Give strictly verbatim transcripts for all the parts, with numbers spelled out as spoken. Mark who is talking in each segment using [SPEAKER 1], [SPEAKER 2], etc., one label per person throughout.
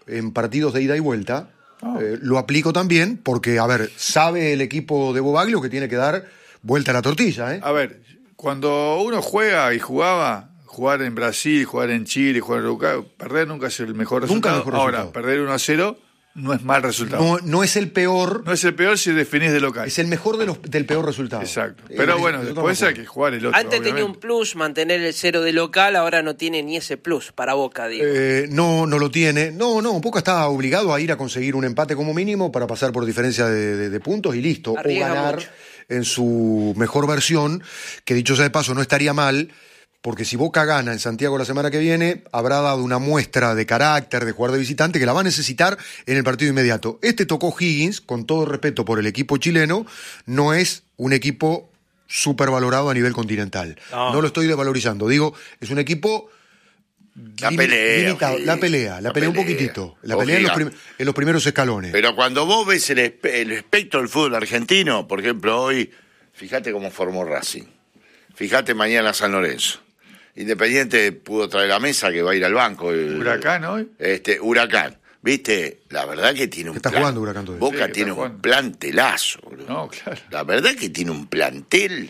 [SPEAKER 1] en partidos de ida y vuelta, oh. eh, lo aplico también porque, a ver, sabe el equipo de Bobaglio que tiene que dar vuelta a la tortilla, ¿eh?
[SPEAKER 2] A ver, cuando uno juega y jugaba, jugar en Brasil, jugar en Chile, jugar en Uruguay, perder nunca es el mejor resultado.
[SPEAKER 1] Nunca el mejor
[SPEAKER 2] Ahora,
[SPEAKER 1] resultado.
[SPEAKER 2] perder uno a cero no es mal resultado.
[SPEAKER 1] No, no es el peor.
[SPEAKER 2] No es el peor si definís de local.
[SPEAKER 1] Es el mejor de los, del peor resultado.
[SPEAKER 2] Exacto. Pero
[SPEAKER 1] eh,
[SPEAKER 2] bueno, después hay que jugar el otro.
[SPEAKER 3] Antes
[SPEAKER 2] obviamente.
[SPEAKER 3] tenía un plus mantener el cero de local, ahora no tiene ni ese plus para Boca, digo.
[SPEAKER 1] Eh, no, no lo tiene. No, no, Boca está obligado a ir a conseguir un empate como mínimo para pasar por diferencia de, de, de puntos y listo.
[SPEAKER 3] Arriesga
[SPEAKER 1] o ganar
[SPEAKER 3] mucho.
[SPEAKER 1] en su mejor versión, que dicho sea de paso no estaría mal, porque si Boca gana en Santiago la semana que viene, habrá dado una muestra de carácter, de jugar de visitante, que la va a necesitar en el partido inmediato. Este tocó Higgins, con todo respeto por el equipo chileno, no es un equipo supervalorado a nivel continental. No, no lo estoy desvalorizando. Digo, es un equipo...
[SPEAKER 4] La pelea,
[SPEAKER 1] limitado,
[SPEAKER 4] sí.
[SPEAKER 1] la pelea, la,
[SPEAKER 4] La
[SPEAKER 1] pelea un
[SPEAKER 4] pelea.
[SPEAKER 1] poquitito. La
[SPEAKER 4] Ojiga.
[SPEAKER 1] pelea en los, prim- en los primeros escalones.
[SPEAKER 4] Pero cuando vos ves el, espe- el espectro del fútbol argentino, por ejemplo, hoy, fíjate cómo formó Racing. Fíjate mañana San Lorenzo. Independiente pudo traer a Mesa, que va a ir al banco. El,
[SPEAKER 2] Huracán hoy.
[SPEAKER 4] Este, Huracán. ¿Viste? La verdad que tiene un
[SPEAKER 1] Está
[SPEAKER 4] plan.
[SPEAKER 1] jugando Huracán todavía.
[SPEAKER 4] Boca
[SPEAKER 2] Sí,
[SPEAKER 4] tiene
[SPEAKER 2] está
[SPEAKER 4] un
[SPEAKER 2] jugando.
[SPEAKER 4] plantelazo, bro.
[SPEAKER 2] No, claro.
[SPEAKER 4] La verdad que tiene un plantel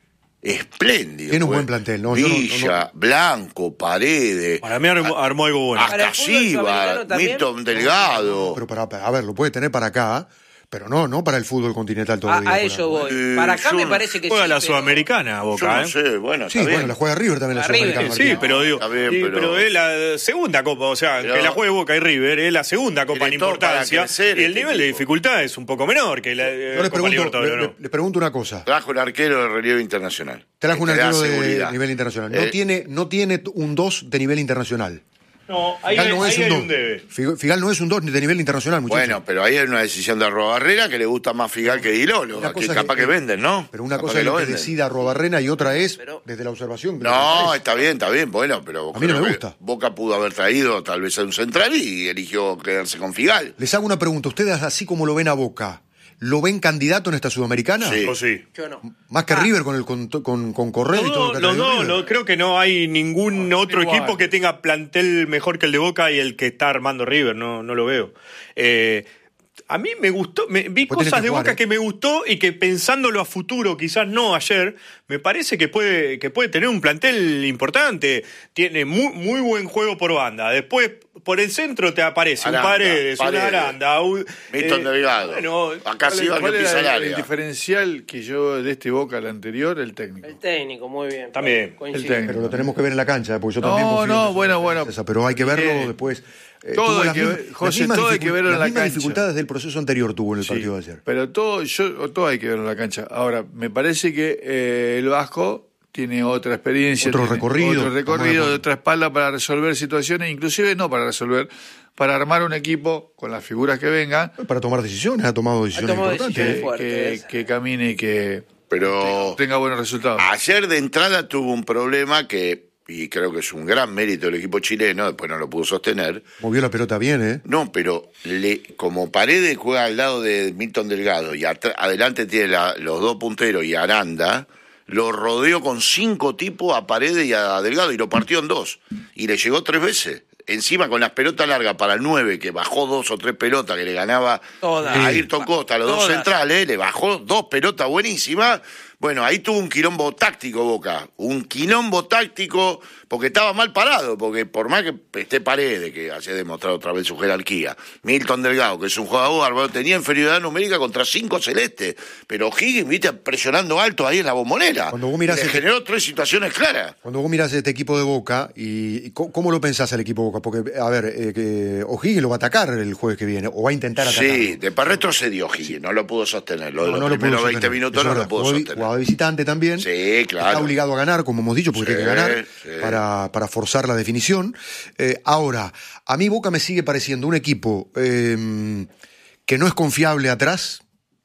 [SPEAKER 4] espléndido.
[SPEAKER 1] Tiene un
[SPEAKER 4] pues.
[SPEAKER 1] buen plantel, no, yo no-
[SPEAKER 4] Villa,
[SPEAKER 1] no, no.
[SPEAKER 4] Blanco, Paredes.
[SPEAKER 5] Para mí armó, armó algo bueno.
[SPEAKER 3] Para el fútbol
[SPEAKER 4] Acasiva,
[SPEAKER 3] sudamericano también.
[SPEAKER 4] Milton Delgado.
[SPEAKER 1] Pero para, para- a ver, lo puede tener para acá, pero no, no para el fútbol continental
[SPEAKER 3] A,
[SPEAKER 1] todavía.
[SPEAKER 3] a
[SPEAKER 1] por
[SPEAKER 3] eso
[SPEAKER 1] ahora.
[SPEAKER 3] voy.
[SPEAKER 4] Eh,
[SPEAKER 3] Para acá
[SPEAKER 4] yo
[SPEAKER 3] me
[SPEAKER 4] no-
[SPEAKER 3] parece que
[SPEAKER 5] Juega
[SPEAKER 3] sí,
[SPEAKER 5] la
[SPEAKER 3] pero-
[SPEAKER 5] Sudamericana,
[SPEAKER 4] Yo
[SPEAKER 5] Boca,
[SPEAKER 4] no
[SPEAKER 5] ¿eh?
[SPEAKER 4] sé, bueno,
[SPEAKER 1] Sí,
[SPEAKER 4] está
[SPEAKER 1] bueno,
[SPEAKER 4] bien.
[SPEAKER 1] la juega River también la
[SPEAKER 3] A River,
[SPEAKER 1] Sudamericana.
[SPEAKER 5] Sí,
[SPEAKER 1] Martín.
[SPEAKER 5] pero digo,
[SPEAKER 4] Está bien,
[SPEAKER 5] y-
[SPEAKER 4] pero-
[SPEAKER 5] pero es la segunda copa, o sea,
[SPEAKER 4] Pero-
[SPEAKER 5] que la juegue Boca y River, es la segunda copa en
[SPEAKER 4] Tiene todo para
[SPEAKER 5] importancia,
[SPEAKER 4] crecer
[SPEAKER 5] y el
[SPEAKER 4] este
[SPEAKER 5] nivel de
[SPEAKER 4] equipo.
[SPEAKER 5] dificultad es un poco menor que la eh,
[SPEAKER 1] Yo les
[SPEAKER 5] Copa
[SPEAKER 1] pregunto,
[SPEAKER 5] Libertadores,
[SPEAKER 1] le-
[SPEAKER 5] ¿no?
[SPEAKER 1] le- les pregunto una cosa.
[SPEAKER 4] Trajo un arquero de relieve internacional.
[SPEAKER 1] Trajo un
[SPEAKER 4] Que te da
[SPEAKER 1] arquero de
[SPEAKER 4] seguridad.
[SPEAKER 1] nivel internacional. No,
[SPEAKER 4] Eh,
[SPEAKER 1] tiene, no tiene un dos de nivel internacional.
[SPEAKER 5] No, ahí,
[SPEAKER 1] Figal
[SPEAKER 5] hay,
[SPEAKER 1] no es
[SPEAKER 5] ahí hay
[SPEAKER 1] un
[SPEAKER 5] un
[SPEAKER 1] dos.
[SPEAKER 5] debe.
[SPEAKER 1] Figal Figal no es un dos de nivel internacional, muchachos.
[SPEAKER 4] Bueno, pero ahí hay una decisión de Arrobarrena que le gusta más Figal que Di Lolo,
[SPEAKER 1] Una
[SPEAKER 4] que
[SPEAKER 1] cosa
[SPEAKER 4] capaz
[SPEAKER 1] que-
[SPEAKER 4] que, venden, ¿no?
[SPEAKER 1] Pero una
[SPEAKER 4] Capaz
[SPEAKER 1] cosa es lo que
[SPEAKER 4] venden.
[SPEAKER 1] decida Arrobarrena y otra es,
[SPEAKER 3] Pero-
[SPEAKER 1] desde la observación.
[SPEAKER 4] No,
[SPEAKER 1] que
[SPEAKER 4] está bien, está bien, bueno, pero
[SPEAKER 1] A mí no
[SPEAKER 4] creo
[SPEAKER 1] me
[SPEAKER 4] que
[SPEAKER 1] gusta.
[SPEAKER 4] Boca pudo haber traído tal vez a un central y eligió quedarse con Figal.
[SPEAKER 1] Les hago una pregunta. ¿Ustedes, así como lo ven a Boca, lo ven candidato en esta Sudamericana?
[SPEAKER 4] Sí.
[SPEAKER 5] O sí.
[SPEAKER 3] Yo no.
[SPEAKER 1] Más que
[SPEAKER 3] Ah.
[SPEAKER 1] River con el con, con, con Correa y
[SPEAKER 5] Los
[SPEAKER 1] todo lo
[SPEAKER 5] dos,
[SPEAKER 1] que ha
[SPEAKER 5] los
[SPEAKER 1] traído
[SPEAKER 5] dos,
[SPEAKER 1] River.
[SPEAKER 5] no, creo que no hay ningún otro
[SPEAKER 2] igual.
[SPEAKER 5] equipo que tenga plantel mejor que el de Boca y el que está armando River, no, no lo veo. Eh, a mí me gustó, me, vi
[SPEAKER 1] Pues tenés
[SPEAKER 5] cosas
[SPEAKER 1] que
[SPEAKER 5] de
[SPEAKER 1] jugar,
[SPEAKER 5] Boca
[SPEAKER 1] ¿eh?
[SPEAKER 5] que me gustó y que pensándolo a futuro, quizás no ayer, me parece que puede, que puede tener un plantel importante. Tiene muy, muy buen juego por banda. Después, por el centro te aparece
[SPEAKER 4] Aranda,
[SPEAKER 5] un Paredes,
[SPEAKER 4] Paredes.
[SPEAKER 5] una Aranda, un,
[SPEAKER 4] Milton Delgado.
[SPEAKER 5] Bueno,
[SPEAKER 4] Acá sí va que
[SPEAKER 2] ¿Cuál
[SPEAKER 4] pisa el
[SPEAKER 2] era el,
[SPEAKER 4] área.
[SPEAKER 2] diferencial que yo de este Boca al anterior? El técnico.
[SPEAKER 3] El técnico, muy bien.
[SPEAKER 5] También.
[SPEAKER 3] Coincido.
[SPEAKER 2] El técnico.
[SPEAKER 1] Pero lo tenemos que ver en la cancha, ¿eh? porque yo
[SPEAKER 2] No,
[SPEAKER 1] también confío
[SPEAKER 2] no,
[SPEAKER 1] en que
[SPEAKER 2] bueno,
[SPEAKER 1] es una
[SPEAKER 2] bueno.
[SPEAKER 1] princesa, pero hay que verlo
[SPEAKER 2] Eh,
[SPEAKER 1] después. Eh,
[SPEAKER 2] todo
[SPEAKER 1] tuvo
[SPEAKER 2] hay
[SPEAKER 1] las
[SPEAKER 2] que
[SPEAKER 1] mismas-
[SPEAKER 2] ver-
[SPEAKER 1] las
[SPEAKER 2] José,
[SPEAKER 1] mismas
[SPEAKER 2] todo hay que
[SPEAKER 1] dificu-
[SPEAKER 2] verlo en
[SPEAKER 1] las
[SPEAKER 2] la
[SPEAKER 1] mismas
[SPEAKER 2] cancha.
[SPEAKER 1] dificultades del proceso anterior tuvo en el
[SPEAKER 2] Sí,
[SPEAKER 1] partido de ayer.
[SPEAKER 2] Pero todo, yo, todo hay que verlo en la cancha. Ahora, me parece que eh, el Vasco tiene otra experiencia.
[SPEAKER 1] Otro
[SPEAKER 2] tiene
[SPEAKER 1] recorrido,
[SPEAKER 2] Otro
[SPEAKER 1] estamos de
[SPEAKER 2] recorrido,
[SPEAKER 1] acuerdo.
[SPEAKER 2] de otra espalda para resolver situaciones, inclusive no para resolver, para armar un equipo con las figuras que vengan,
[SPEAKER 1] Para tomar decisiones, ha tomado decisiones
[SPEAKER 3] tomado
[SPEAKER 1] importantes.
[SPEAKER 3] decisiones
[SPEAKER 1] ¿eh?
[SPEAKER 3] fuertes.
[SPEAKER 2] que,
[SPEAKER 3] esa.
[SPEAKER 2] que camine y que
[SPEAKER 4] Pero
[SPEAKER 2] tenga buenos resultados.
[SPEAKER 4] ayer de entrada tuvo un problema que, y creo que es un gran mérito del equipo chileno, después no lo pudo sostener.
[SPEAKER 1] Movió la pelota bien, ¿eh?
[SPEAKER 4] No, pero le, como Paredes juega al lado de Milton Delgado y atr- adelante tiene la- los dos punteros y Aranda, lo rodeó con cinco tipos a Paredes y a Delgado y lo partió en dos. Y le llegó tres veces. Encima con las pelotas largas para el nueve, que bajó dos o tres pelotas que le ganaba
[SPEAKER 3] Todas.
[SPEAKER 4] a Ayrton Costa, a los dos
[SPEAKER 3] Todas.
[SPEAKER 4] centrales, le bajó dos pelotas buenísimas. Bueno, ahí tuvo un quilombo táctico Boca, un quilombo táctico porque estaba mal parado, porque por más que esté Paredes, que haya demostrado otra vez su jerarquía, Milton Delgado, que es un jugador bárbaro, tenía inferioridad numérica contra cinco celestes, pero Higgins, viste, presionando alto ahí en la bombonera.
[SPEAKER 1] Cuando vos mirás
[SPEAKER 4] le
[SPEAKER 1] el-
[SPEAKER 4] generó tres situaciones claras.
[SPEAKER 1] Cuando vos mirás este equipo de Boca, y, y co- ¿cómo lo pensás al equipo de Boca? Porque, a ver, eh, que O'Higgins lo va a atacar el jueves que viene, o va a intentar atacar.
[SPEAKER 4] Sí, después retrocedió Higgins, no lo pudo sostener. Lo de los
[SPEAKER 1] lo pudo
[SPEAKER 4] primeros
[SPEAKER 1] sostener.
[SPEAKER 4] veinte minutos
[SPEAKER 1] Eso
[SPEAKER 4] no
[SPEAKER 1] es
[SPEAKER 4] lo
[SPEAKER 1] verdad.
[SPEAKER 4] pudo
[SPEAKER 1] Jugó-
[SPEAKER 4] sostener.
[SPEAKER 1] jugaba de visitante también.
[SPEAKER 4] Sí, claro.
[SPEAKER 1] Está obligado a ganar, como hemos dicho, porque
[SPEAKER 4] Sí,
[SPEAKER 1] tiene que ganar
[SPEAKER 4] sí.
[SPEAKER 1] para, para forzar la definición. Eh, ahora, a mí Boca me sigue pareciendo un equipo eh, que no es confiable atrás.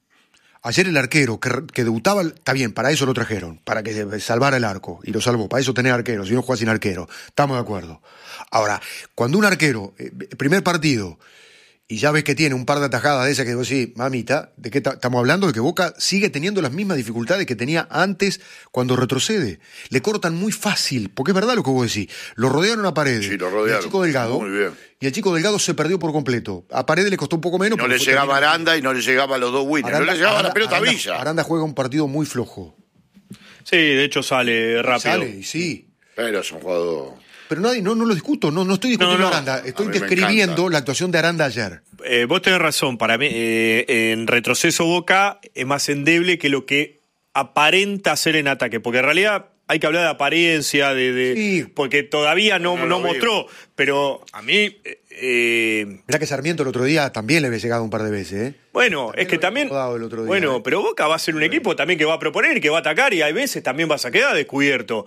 [SPEAKER 1] Ayer el arquero que, que debutaba, está bien, para eso lo trajeron, para que salvara el arco, y lo salvó, para eso tener arquero, si no juega sin arquero, estamos de acuerdo. Ahora, cuando un arquero, eh, primer partido, y ya ves que tiene un par de atajadas de esas que vos decís, mamita, ¿de qué estamos hablando? De que Boca sigue teniendo las mismas dificultades que tenía antes cuando retrocede. Le cortan muy fácil, porque es verdad lo que vos decís. Lo rodearon a Paredes.
[SPEAKER 4] Sí, lo rodearon.
[SPEAKER 1] Y el chico Delgado.
[SPEAKER 4] Muy bien.
[SPEAKER 1] Y el chico Delgado se perdió por completo. A Paredes le costó un poco menos.
[SPEAKER 4] No le llegaba Aranda y no le llegaba a los dos winners. No le llegaba
[SPEAKER 1] Aranda,
[SPEAKER 4] la pelota
[SPEAKER 1] Aranda,
[SPEAKER 4] a Villa.
[SPEAKER 1] Aranda juega un partido muy flojo.
[SPEAKER 5] Sí, de hecho sale rápido.
[SPEAKER 1] Sale, sí.
[SPEAKER 4] Pero es un jugador...
[SPEAKER 1] Pero nadie, no, no lo discuto, no, no estoy discutiendo
[SPEAKER 5] No, no.
[SPEAKER 1] Aranda, estoy
[SPEAKER 4] A mí me
[SPEAKER 1] describiendo
[SPEAKER 4] encanta.
[SPEAKER 1] la actuación de Aranda ayer.
[SPEAKER 5] Eh, vos tenés razón, para mí, eh, en retroceso Boca es más endeble que lo que aparenta hacer en ataque, porque en realidad hay que hablar de apariencia, de, de
[SPEAKER 1] Sí.
[SPEAKER 5] porque todavía no,
[SPEAKER 4] No
[SPEAKER 5] no
[SPEAKER 4] lo
[SPEAKER 5] mostró, pero a mí, eh,
[SPEAKER 1] Mirá que Sarmiento el otro día también le había llegado un par de veces, ¿eh?
[SPEAKER 5] bueno,
[SPEAKER 1] También
[SPEAKER 5] es que
[SPEAKER 1] lo
[SPEAKER 5] también,
[SPEAKER 1] había jugado el otro día,
[SPEAKER 5] bueno,
[SPEAKER 1] ¿eh?
[SPEAKER 5] pero Boca va a ser un equipo también que va a proponer, que va a atacar y hay veces también vas a quedar descubierto.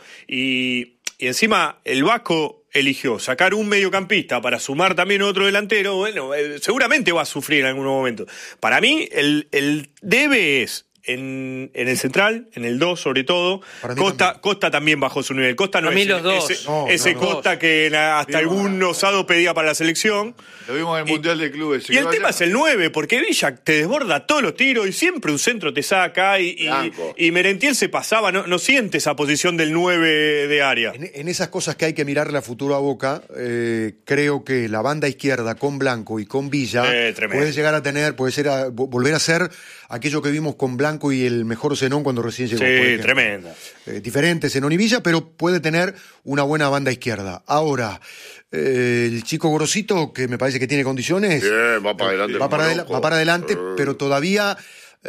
[SPEAKER 5] Y, y encima el Vasco eligió sacar un mediocampista para sumar también otro delantero, bueno, eh, seguramente va a sufrir en algún momento. Para mí el, el debe es en, en el central, en el dos sobre todo.
[SPEAKER 1] Para mí
[SPEAKER 5] Costa
[SPEAKER 1] también.
[SPEAKER 5] Costa también bajó su nivel. Costa no
[SPEAKER 3] A mí
[SPEAKER 5] es
[SPEAKER 3] los
[SPEAKER 5] el-
[SPEAKER 3] dos.
[SPEAKER 5] ese,
[SPEAKER 1] No,
[SPEAKER 5] ese
[SPEAKER 1] no, no.
[SPEAKER 5] Costa que na- hasta algún osado pedía para la selección.
[SPEAKER 2] Lo vimos en el
[SPEAKER 5] Y-
[SPEAKER 2] Mundial de Clubes.
[SPEAKER 5] Y el tema es el nueve, porque Villa te desborda todos los tiros y siempre un centro te saca y, y,
[SPEAKER 4] Blanco.
[SPEAKER 5] y Merentiel se pasaba, no, no siente esa posición del nueve de área.
[SPEAKER 1] En, en esas cosas que hay que mirarle a futuro a Boca, eh, creo que la banda izquierda con Blanco y con Villa
[SPEAKER 5] Eh, tremendo.
[SPEAKER 1] puede llegar a tener, puede ser a- vo- volver a ser aquello que vimos con Blanco y el mejor Zenón cuando recién llegó. por
[SPEAKER 5] Sí,
[SPEAKER 1] ejemplo.
[SPEAKER 5] tremenda.
[SPEAKER 1] Eh, diferente Zenón y Villa, pero puede tener una buena banda izquierda. Ahora, eh, el chico Gorosito, que me parece que tiene condiciones,
[SPEAKER 4] Bien, va para adelante.
[SPEAKER 1] va para,
[SPEAKER 4] como
[SPEAKER 1] adela-
[SPEAKER 4] loco.
[SPEAKER 1] va para adelante,
[SPEAKER 4] Eh,
[SPEAKER 1] pero todavía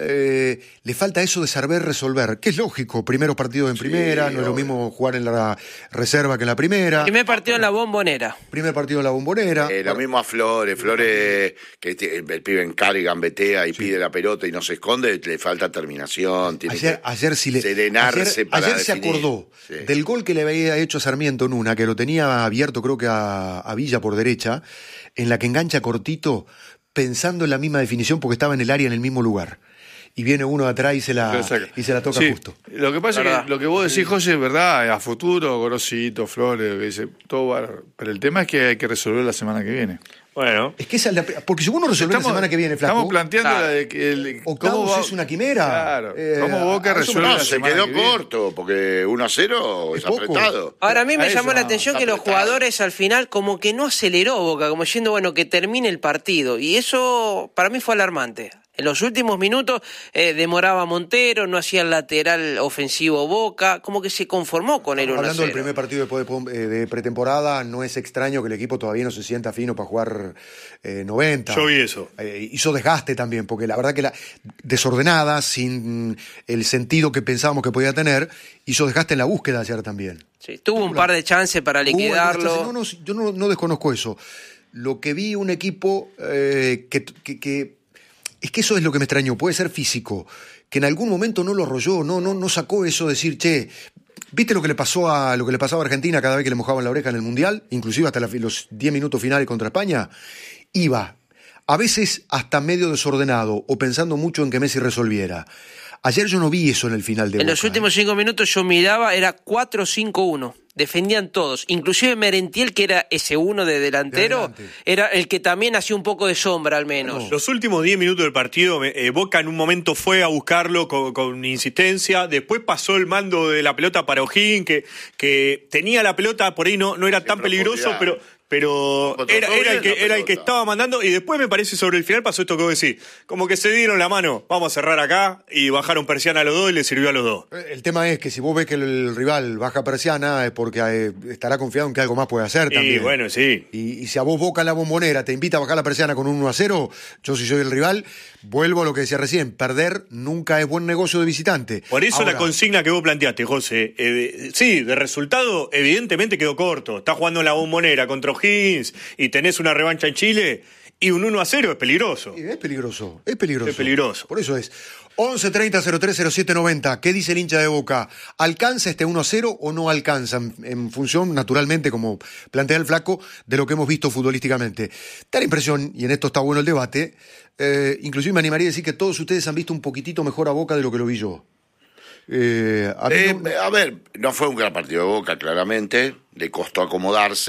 [SPEAKER 1] eh, le falta eso de saber resolver, que es lógico, primeros partidos en primera, no es lo
[SPEAKER 4] obvio.
[SPEAKER 1] mismo jugar en la reserva que en la primera,
[SPEAKER 3] Primer partido en la Bombonera.
[SPEAKER 1] primer partido en la Bombonera.
[SPEAKER 4] Eh, lo mismo a Flores, Flores que te- el, el pibe encara y gambetea y pide la pelota y no se esconde, le falta terminación, tiene
[SPEAKER 1] Ayer,
[SPEAKER 4] que
[SPEAKER 1] ayer, sí le,
[SPEAKER 4] serenarse
[SPEAKER 1] ayer,
[SPEAKER 4] para
[SPEAKER 1] ayer se
[SPEAKER 4] definir.
[SPEAKER 1] acordó
[SPEAKER 4] Sí.
[SPEAKER 1] del gol que le había hecho a Sarmiento en una, que lo tenía abierto creo que a, a Villa por derecha, en la que engancha cortito, pensando en la misma definición porque estaba en el área en el mismo lugar. Y viene uno de atrás y se la, y se la toca
[SPEAKER 2] Sí,
[SPEAKER 1] justo.
[SPEAKER 2] Lo que pasa es
[SPEAKER 3] Verdad.
[SPEAKER 2] que lo que vos decís, José, es verdad, a futuro, Gorosito, Flores, lo que dice, todo bárbaro. Pero el tema es que hay que resolver la semana que viene.
[SPEAKER 5] Bueno,
[SPEAKER 1] Es que esa es la, porque si vos no resolvés la semana que viene, Flaco,
[SPEAKER 2] Estamos planteando
[SPEAKER 3] Claro.
[SPEAKER 2] la de que el,
[SPEAKER 1] octavos
[SPEAKER 2] va-
[SPEAKER 1] es una quimera.
[SPEAKER 2] Claro.
[SPEAKER 1] Eh,
[SPEAKER 2] ¿Cómo Boca
[SPEAKER 1] a eso
[SPEAKER 2] resuelve
[SPEAKER 4] No,
[SPEAKER 2] la
[SPEAKER 4] se
[SPEAKER 2] semana
[SPEAKER 4] quedó
[SPEAKER 2] que viene?
[SPEAKER 4] corto, porque uno a cero es,
[SPEAKER 1] Es poco.
[SPEAKER 4] apretado.
[SPEAKER 3] Ahora a mí me
[SPEAKER 2] A
[SPEAKER 3] llamó
[SPEAKER 2] eso
[SPEAKER 3] la
[SPEAKER 2] no,
[SPEAKER 3] atención
[SPEAKER 4] está
[SPEAKER 3] que los
[SPEAKER 4] apretado.
[SPEAKER 3] jugadores al final como que no aceleró Boca, como diciendo, bueno, que termine el partido. Y eso para mí fue alarmante. En los últimos minutos eh, demoraba Montero, no hacía el lateral ofensivo Boca, como que se conformó con el uno a
[SPEAKER 1] Hablando del
[SPEAKER 3] cero.
[SPEAKER 1] primer partido de, de- de pretemporada, no es extraño que el equipo todavía no se sienta fino para jugar eh, noventa.
[SPEAKER 5] yo vi eso.
[SPEAKER 1] Eh, hizo desgaste también, porque la verdad que la desordenada, sin el sentido que pensábamos que podía tener, hizo desgaste en la búsqueda ayer también.
[SPEAKER 3] Sí, tuvo un par de chances para
[SPEAKER 1] Hubo algunas
[SPEAKER 3] liquidarlo.
[SPEAKER 1] chances. No, no, yo no, no desconozco eso. Lo que vi un equipo eh, que, que- que- es que eso es lo que me extrañó, puede ser físico, que en algún momento no lo arrolló, no, no, no sacó eso de decir, che, ¿viste lo que le pasó a lo que le pasaba a Argentina cada vez que le mojaban la oreja en el Mundial? Inclusive hasta la- los diez minutos finales contra España. Iba, a veces hasta medio desordenado o pensando mucho en que Messi resolviera. Ayer yo no vi eso en el final de
[SPEAKER 3] En
[SPEAKER 1] Boca,
[SPEAKER 3] los últimos cinco minutos yo miraba, era cuatro cinco uno. Defendían todos. Inclusive Merentiel, que era ese uno de delantero,
[SPEAKER 1] De adelante.
[SPEAKER 3] era el que también hacía un poco de sombra al menos.
[SPEAKER 5] Los últimos diez minutos del partido, eh, Boca en un momento fue a buscarlo con, con insistencia, después pasó el mando de la pelota para O'Higgins, que, que tenía la pelota, por ahí no, no era tan peligroso,
[SPEAKER 4] profundidad.
[SPEAKER 5] pero, pero
[SPEAKER 4] Controló
[SPEAKER 5] era, era el
[SPEAKER 4] bien
[SPEAKER 5] que,
[SPEAKER 4] la
[SPEAKER 5] era el que
[SPEAKER 4] pelota.
[SPEAKER 5] estaba mandando, y después me parece sobre el final pasó esto que vos decís, como que se dieron la mano, vamos a cerrar acá, y bajaron persiana a los dos y le sirvió a los dos.
[SPEAKER 1] El tema es que si vos ves que el rival baja persiana es porque eh, estará confiado en que algo más puede hacer
[SPEAKER 5] Y
[SPEAKER 1] también.
[SPEAKER 5] bueno, sí.
[SPEAKER 1] Y, y si a vos Boca en la Bombonera te invita a bajar la persiana con un uno a cero, yo si soy el rival, vuelvo a lo que decía recién, perder nunca es buen negocio de visitante.
[SPEAKER 5] Por eso
[SPEAKER 1] Ahora,
[SPEAKER 5] la consigna que vos planteaste, José, eh, de- sí, de resultado evidentemente quedó corto. Estás jugando en la Bombonera contra O'Higgins y tenés una revancha en Chile y un uno a cero es peligroso.
[SPEAKER 1] Es peligroso, es peligroso.
[SPEAKER 5] Es peligroso.
[SPEAKER 1] Por eso es. once treinta cero tres cero siete noventa. ¿Qué dice el hincha de Boca? ¿Alcanza este uno a cero o no alcanza? En, en función, naturalmente, como plantea el Flaco, de lo que hemos visto futbolísticamente. Da la impresión, y en esto está bueno el debate, eh, inclusive me animaría a decir que todos ustedes han visto un poquitito mejor a Boca de lo que lo vi yo. Eh, a mí
[SPEAKER 4] Eh,
[SPEAKER 1] no-
[SPEAKER 4] a ver, no fue un gran partido de Boca, claramente. Le costó acomodarse,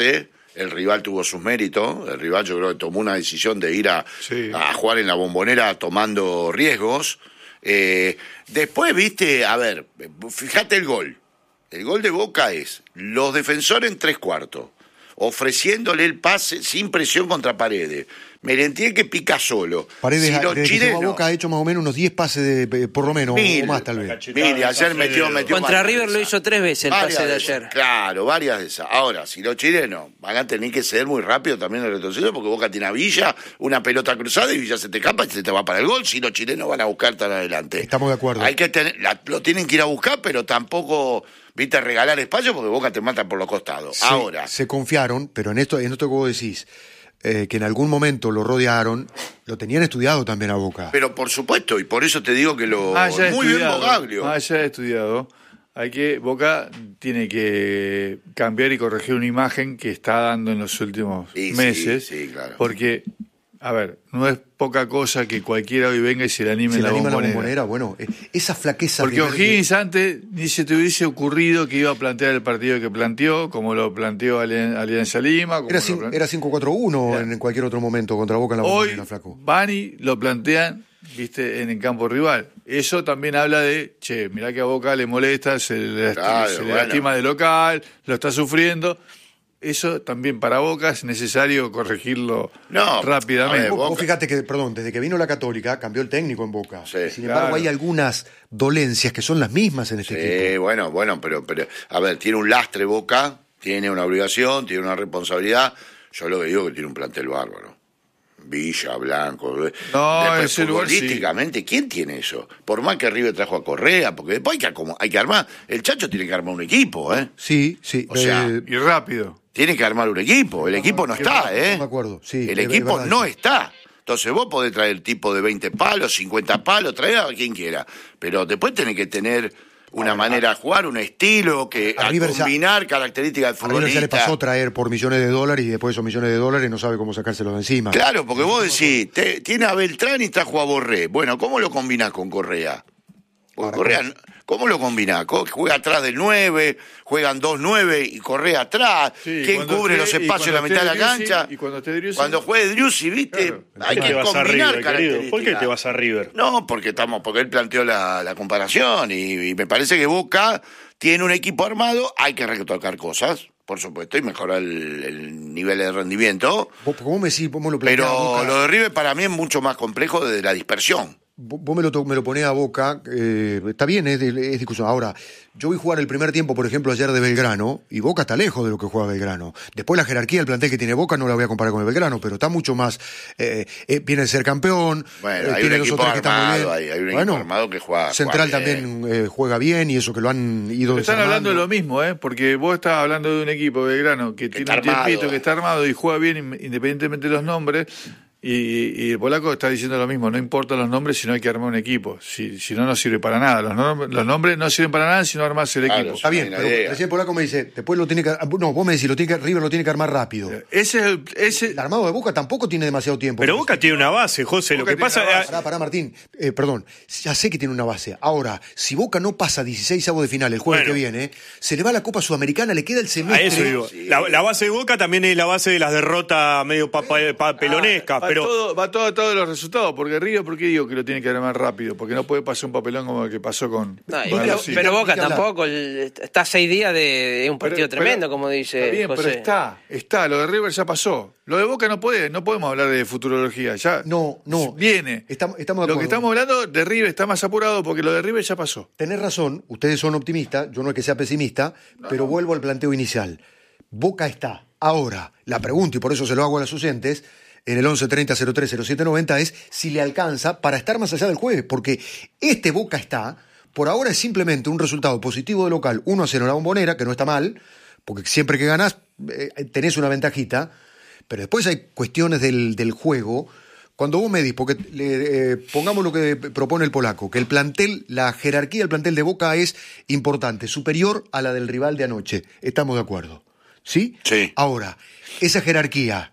[SPEAKER 4] el rival tuvo sus méritos, el rival yo creo que tomó una decisión de ir a,
[SPEAKER 2] Sí.
[SPEAKER 4] a jugar en la Bombonera tomando riesgos. Eh, después, viste, a ver, fíjate el gol. El gol de Boca es los defensores en tres cuartos, ofreciéndole el pase sin presión contra Paredes. Merentiel que pica solo.
[SPEAKER 1] Paredes,
[SPEAKER 4] si los
[SPEAKER 1] desde que llegó a
[SPEAKER 4] chilenos,
[SPEAKER 1] Boca ha hecho más o menos unos diez pases, de, por lo menos,
[SPEAKER 4] Mil.
[SPEAKER 1] o más tal vez.
[SPEAKER 4] mire, ayer metió, metió
[SPEAKER 3] Contra
[SPEAKER 4] varias
[SPEAKER 3] River
[SPEAKER 4] de
[SPEAKER 3] lo
[SPEAKER 4] esas.
[SPEAKER 3] hizo tres veces el
[SPEAKER 4] Varias
[SPEAKER 3] pase de
[SPEAKER 4] esas.
[SPEAKER 3] ayer.
[SPEAKER 4] Claro, varias de esas. Ahora, si los chilenos van a tener que ceder muy rápido también el retroceso, porque Boca tiene a Villa, una pelota cruzada y Villa se te escapa y se te va para el gol, si los chilenos van a buscar tan adelante.
[SPEAKER 1] Estamos de acuerdo.
[SPEAKER 4] Hay que tener, la- lo tienen que ir a buscar, pero tampoco, viste, regalar espacio porque Boca te mata por los costados.
[SPEAKER 1] Se-
[SPEAKER 4] Ahora,
[SPEAKER 1] Se confiaron, pero en esto, en esto que vos decís, eh, que en algún momento lo rodearon, lo tenían estudiado también a Boca.
[SPEAKER 4] pero por supuesto, y por eso te digo que lo...
[SPEAKER 2] Más allá de
[SPEAKER 4] muy bien
[SPEAKER 2] estudiado,
[SPEAKER 4] Bogaglio.
[SPEAKER 2] más allá de estudiado, hay que, Boca tiene que cambiar y corregir una imagen que está dando en los últimos
[SPEAKER 4] Sí, sí,
[SPEAKER 2] meses.
[SPEAKER 4] sí, claro.
[SPEAKER 2] Porque, a ver, no es poca cosa que cualquiera hoy venga y se le anime
[SPEAKER 1] Se
[SPEAKER 2] en
[SPEAKER 1] le
[SPEAKER 2] la
[SPEAKER 1] anima la
[SPEAKER 2] Bombonera.
[SPEAKER 1] Bombonera, bueno, eh, esa flaqueza...
[SPEAKER 2] Porque
[SPEAKER 1] de-
[SPEAKER 2] O'Higgins antes ni se te hubiese ocurrido que iba a plantear el partido que planteó, como lo planteó Alien- Alianza Lima. Como
[SPEAKER 1] Era,
[SPEAKER 2] lo
[SPEAKER 1] cin-
[SPEAKER 2] plante-
[SPEAKER 1] era cinco cuatro uno en cualquier otro momento contra Boca en la
[SPEAKER 2] Hoy
[SPEAKER 1] Bombonera, flaco.
[SPEAKER 2] van y lo plantean, viste, en el campo rival. Eso también habla de, che, mirá que a Boca le molesta, se le,
[SPEAKER 4] Claro,
[SPEAKER 2] se le
[SPEAKER 4] bueno.
[SPEAKER 2] lastima de local, lo está sufriendo. Eso también para Boca es necesario corregirlo
[SPEAKER 4] No, a
[SPEAKER 2] rápidamente.
[SPEAKER 4] ver,
[SPEAKER 1] Vos, vos
[SPEAKER 4] Boca-
[SPEAKER 1] fíjate que, perdón, desde que vino la Católica cambió el técnico en Boca.
[SPEAKER 4] Sí,
[SPEAKER 1] Sin embargo,
[SPEAKER 2] claro.
[SPEAKER 1] hay algunas dolencias que son las mismas en este
[SPEAKER 4] Sí,
[SPEAKER 1] equipo.
[SPEAKER 4] bueno, bueno, pero, pero, a ver, tiene un lastre Boca, tiene una obligación, tiene una responsabilidad. Yo lo que digo es que tiene un plantel bárbaro. Villa, Blanco.
[SPEAKER 2] No,
[SPEAKER 4] Después,
[SPEAKER 2] ese lugar sí.
[SPEAKER 4] futbolísticamente, ¿quién tiene eso? Por más que River trajo a Correa, porque después hay que, acom- hay que armar. El Chacho tiene que armar un equipo, ¿eh?
[SPEAKER 1] Sí, sí.
[SPEAKER 4] O sea,
[SPEAKER 1] eh,
[SPEAKER 2] Y rápido.
[SPEAKER 4] Tiene que armar un equipo. El equipo no está, ¿eh?
[SPEAKER 1] no me acuerdo, sí,
[SPEAKER 4] El
[SPEAKER 1] es- es
[SPEAKER 4] equipo
[SPEAKER 1] verdad
[SPEAKER 4] no
[SPEAKER 1] eso.
[SPEAKER 4] está. Entonces vos podés traer el tipo de veinte palos, cincuenta palos, traer a quien quiera. Pero después tenés que tener una manera de jugar, un estilo, que
[SPEAKER 1] a
[SPEAKER 4] a
[SPEAKER 1] River ya-
[SPEAKER 4] combinar características del
[SPEAKER 1] a River ya le pasó
[SPEAKER 4] futbolista.
[SPEAKER 1] traer por millones de dólares y después de esos millones de dólares no sabe cómo sacárselos de encima.
[SPEAKER 4] Claro, porque vos decís, te- tiene a Beltrán y trajo a Borré. Bueno, ¿cómo lo combinás con Correa? Porque
[SPEAKER 1] Ahora,
[SPEAKER 4] Correa, no- ¿cómo lo combinás? Co- Juega atrás del nueve, juegan dos nueve y Correa atrás.
[SPEAKER 2] Sí,
[SPEAKER 4] ¿Quién
[SPEAKER 2] cuando
[SPEAKER 4] cubre
[SPEAKER 2] esté-
[SPEAKER 4] los
[SPEAKER 2] y
[SPEAKER 4] espacios en la
[SPEAKER 2] cuando
[SPEAKER 4] mitad de la
[SPEAKER 2] esté Driussi,
[SPEAKER 4] cancha?
[SPEAKER 2] y cuando esté Driussi.
[SPEAKER 4] Cuando juegue Driussi, ¿viste?
[SPEAKER 2] Claro.
[SPEAKER 4] Hay
[SPEAKER 5] ¿Por qué
[SPEAKER 4] que
[SPEAKER 5] te vas a
[SPEAKER 4] combinar
[SPEAKER 5] River, querido?
[SPEAKER 4] características.
[SPEAKER 5] ¿Por qué te vas a River?
[SPEAKER 4] No, porque estamos, porque él planteó la, la comparación y, y me parece que Boca tiene un equipo armado, hay que retocar cosas, por supuesto, y mejorar el, el nivel de rendimiento.
[SPEAKER 1] Vos, ¿Cómo me decís? Vos me lo planteás a
[SPEAKER 4] Pero
[SPEAKER 1] Boca.
[SPEAKER 4] lo de River para mí es mucho más complejo desde la dispersión.
[SPEAKER 1] Vos vos me lo, to- me lo ponés a Boca, eh, está bien, es, de- es discusión. Ahora, yo vi jugar el primer tiempo, por ejemplo, ayer de Belgrano, y Boca está lejos de lo que juega Belgrano. Después la jerarquía del plantel que tiene Boca no la voy a comparar con el Belgrano, pero está mucho más, eh, eh, viene de ser campeón,
[SPEAKER 4] Bueno,
[SPEAKER 1] eh,
[SPEAKER 4] hay
[SPEAKER 1] tiene
[SPEAKER 4] un
[SPEAKER 1] dos o
[SPEAKER 4] equipo
[SPEAKER 1] tres que están muy
[SPEAKER 4] armado,
[SPEAKER 1] bien.
[SPEAKER 4] hay- hay un equipo
[SPEAKER 1] Bueno,
[SPEAKER 4] armado que juega-
[SPEAKER 1] Central
[SPEAKER 4] juega bien.
[SPEAKER 1] también eh, juega bien y eso que lo han ido
[SPEAKER 2] Están hablando de
[SPEAKER 1] desarmando.
[SPEAKER 2] lo mismo, ¿eh? Porque vos estás hablando de un equipo Belgrano que, tiene
[SPEAKER 4] está
[SPEAKER 2] un tiempito,
[SPEAKER 4] armado.
[SPEAKER 2] que está armado y juega bien in- independientemente de los nombres. Y, y el polaco está diciendo lo mismo, no importan los nombres, sino hay que armar un equipo. Si, si no, no sirve para nada. Los, nom- los nombres no sirven para nada si no armás el
[SPEAKER 4] Claro,
[SPEAKER 2] equipo.
[SPEAKER 1] Está bien,
[SPEAKER 4] Hay una
[SPEAKER 1] pero
[SPEAKER 4] idea.
[SPEAKER 1] recién Polaco me dice, después lo tiene que... No, vos me decís, lo tiene que, River lo tiene que armar rápido.
[SPEAKER 2] Ese es el, ese,
[SPEAKER 1] El armado de Boca tampoco tiene demasiado tiempo.
[SPEAKER 5] Pero Boca tiene una base, José. Lo
[SPEAKER 2] Boca
[SPEAKER 5] que
[SPEAKER 2] tiene
[SPEAKER 5] pasa
[SPEAKER 2] una base.
[SPEAKER 1] Pará, pará, Martín. Eh, perdón, ya sé que tiene una base. Ahora, si Boca no pasa dieciséis avos de final el jueves
[SPEAKER 5] Bueno.
[SPEAKER 1] que viene, se le va a la Copa Sudamericana, le queda el
[SPEAKER 5] a
[SPEAKER 1] semestre.
[SPEAKER 5] eso digo.
[SPEAKER 4] Sí.
[SPEAKER 5] La, la base de Boca también es la base de las derrotas medio papa- papelonescas,
[SPEAKER 2] va,
[SPEAKER 5] pero
[SPEAKER 2] todo, va todo atado de los resultados. Porque Río, ¿por qué digo que lo tiene que armar rápido? Porque no puede pasar un papelón como el que pasó con.
[SPEAKER 3] No, y
[SPEAKER 2] con
[SPEAKER 3] pero,
[SPEAKER 2] Alcina.
[SPEAKER 3] pero Boca
[SPEAKER 1] Hay que hablar.
[SPEAKER 3] tampoco, el- está a seis días de, de un partido
[SPEAKER 2] Pero-
[SPEAKER 3] tremendo,
[SPEAKER 2] pero-
[SPEAKER 3] como dice
[SPEAKER 2] Está bien,
[SPEAKER 3] José.
[SPEAKER 2] pero está, está. Lo de River ya pasó. Lo de Boca no puede, no podemos hablar de futurología. Ya
[SPEAKER 1] No, no.
[SPEAKER 2] viene.
[SPEAKER 1] Estamos- estamos de
[SPEAKER 2] Lo que
[SPEAKER 1] acuerdo.
[SPEAKER 2] estamos hablando de River está más apurado porque lo de River ya pasó.
[SPEAKER 1] Tenés razón, ustedes son optimistas, yo no es que sea pesimista, pero vuelvo al planteo inicial. Boca está. Ahora, la pregunta, y por eso se lo hago a los oyentes, en el once treinta cero tres cero siete noventa es si le alcanza para estar más allá del jueves, porque este Boca está, por ahora es simplemente un resultado positivo de local, uno a cero en la Bombonera, que no está mal, porque siempre que ganás eh, tenés una ventajita, pero después hay cuestiones del, del juego. Cuando vos me dis, porque le, eh, pongamos lo que propone el polaco, que el plantel, la jerarquía del plantel de Boca es importante, superior a la del rival de anoche. Estamos de acuerdo. ¿Sí?
[SPEAKER 4] Sí.
[SPEAKER 1] Ahora, esa jerarquía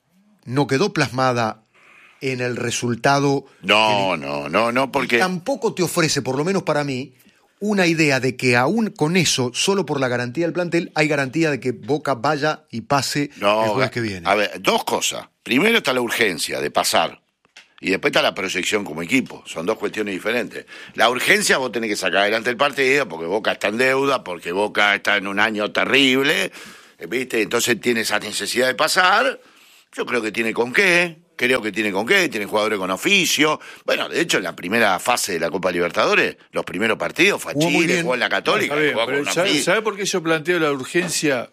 [SPEAKER 1] no quedó plasmada en el resultado.
[SPEAKER 4] No, no, no, no, porque...
[SPEAKER 1] Tampoco te ofrece, por lo menos para mí, una idea de que aún con eso, solo por la garantía del plantel, hay garantía de que Boca vaya y pase
[SPEAKER 4] No,
[SPEAKER 1] el jueves que viene.
[SPEAKER 4] A ver, dos cosas. Primero está la urgencia de pasar. Y después está la proyección como equipo. Son dos cuestiones diferentes. La urgencia, vos tenés que sacar adelante el partido porque Boca está en deuda, porque Boca está en un año terrible, ¿viste? Entonces tiene esa necesidad de pasar. Yo creo que tiene con qué. Creo que tiene con qué. Tiene jugadores con oficio. Bueno, de hecho, en la primera fase de la Copa Libertadores, los primeros partidos fue a
[SPEAKER 1] Jugó muy
[SPEAKER 4] Chile,
[SPEAKER 1] bien.
[SPEAKER 4] jugó en la Católica.
[SPEAKER 2] Está bien,
[SPEAKER 4] jugó
[SPEAKER 2] pero
[SPEAKER 4] con una
[SPEAKER 2] ¿sabe,
[SPEAKER 4] fi-
[SPEAKER 2] sabe por qué yo planteo la urgencia?